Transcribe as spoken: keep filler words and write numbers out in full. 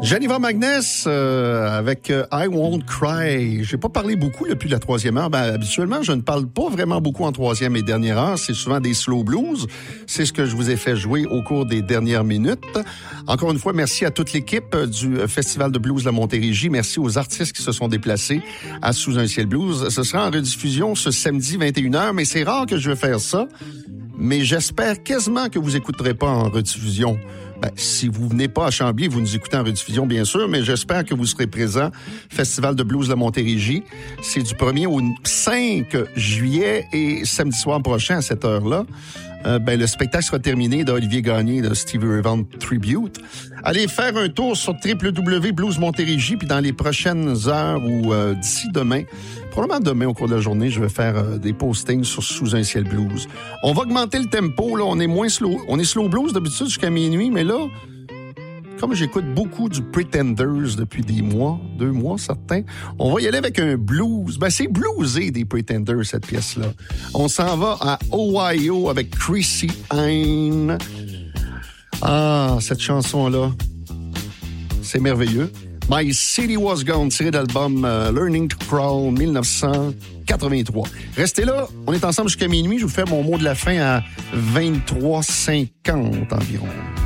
Jennifer Magness euh, avec euh, I Won't Cry. J'ai pas parlé beaucoup depuis la troisième heure. Ben, habituellement, je ne parle pas vraiment beaucoup en troisième et dernière heure. C'est souvent des slow blues. C'est ce que je vous ai fait jouer au cours des dernières minutes. Encore une fois, merci à toute l'équipe du Festival de blues de la Montérégie. Merci aux artistes qui se sont déplacés à Sous un ciel blues. Ce sera en rediffusion ce samedi vingt et une heures, mais c'est rare que je vais faire ça. Mais j'espère quasiment que vous écouterez pas en rediffusion. Ben, si vous venez pas à Chambly, vous nous écoutez en rediffusion, bien sûr, mais j'espère que vous serez présents. Festival de blues de la Montérégie. C'est du premier au cinq juillet et samedi soir prochain à cette heure-là. Euh, ben, le spectacle sera terminé d'Olivier Gagné de Stevie Ray Vaughan Tribute. Allez faire un tour sur w w w point blues montérégie, puis dans les prochaines heures ou euh, d'ici demain, probablement demain au cours de la journée, je vais faire euh, des postings sur Sous un ciel blues. On va augmenter le tempo, là, on est moins slow, on est slow blues d'habitude jusqu'à minuit, mais là, comme j'écoute beaucoup du Pretenders depuis des mois, deux mois certains, on va y aller avec un blues. Ben, c'est bluesé des Pretenders, cette pièce-là. On s'en va à Ohio avec Chrissy Hine. Ah, cette chanson-là, c'est merveilleux. My City Was Gone, tiré de l'album uh, Learning to Crawl, dix-neuf cent quatre-vingt-trois. Restez là, on est ensemble jusqu'à minuit. Je vous fais mon mot de la fin à vingt-trois cinquante environ.